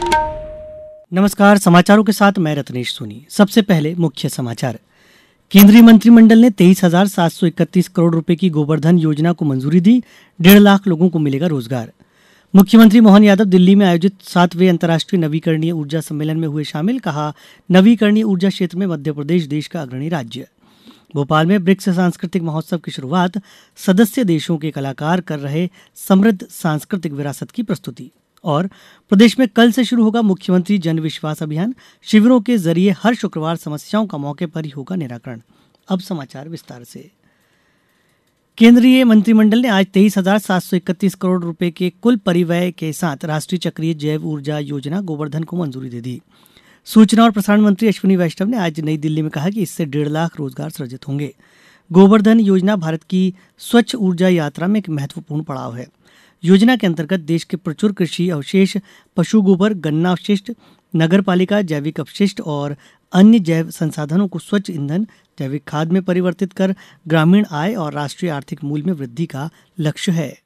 नमस्कार, समाचारों के साथ मैं रत्नेश सोनी। सबसे पहले मुख्य समाचार। केंद्रीय मंत्रिमंडल ने 23,731 करोड़ रुपए की गोवर्धन योजना को मंजूरी दी। 1.5 लाख लोगों को मिलेगा रोजगार। मुख्यमंत्री मोहन यादव दिल्ली में आयोजित 7वें अंतर्राष्ट्रीय नवीकरणीय ऊर्जा सम्मेलन में हुए शामिल। कहा, नवीकरणीय ऊर्जा क्षेत्र में मध्य प्रदेश देश का अग्रणी राज्य। भोपाल में ब्रिक्स सांस्कृतिक महोत्सव की शुरुआत। सदस्य देशों के कलाकार कर रहे समृद्ध सांस्कृतिक विरासत की प्रस्तुति। और प्रदेश में कल से शुरू होगा मुख्यमंत्री जन विश्वास अभियान। शिविरों के जरिए हर शुक्रवार समस्याओं का मौके पर ही होगा निराकरण। अब समाचार विस्तार से। केंद्रीय मंत्रिमंडल ने आज 23,731 करोड़ रुपए के कुल परिव्यय के साथ राष्ट्रीय चक्रीय जैव ऊर्जा योजना गोवर्धन को मंजूरी दे दी। सूचना और प्रसारण मंत्री अश्विनी वैष्णव ने आज नई दिल्ली में कहा कि इससे 1.5 लाख रोजगार सृजित होंगे। गोवर्धन योजना भारत की स्वच्छ ऊर्जा यात्रा में एक महत्वपूर्ण पड़ाव है। योजना के अंतर्गत देश के प्रचुर कृषि अवशेष, पशु गोबर, गन्ना अवशिष्ट, नगरपालिका जैविक अपशिष्ट और अन्य जैव संसाधनों को स्वच्छ ईंधन, जैविक खाद में परिवर्तित कर ग्रामीण आय और राष्ट्रीय आर्थिक मूल्य में वृद्धि का लक्ष्य है।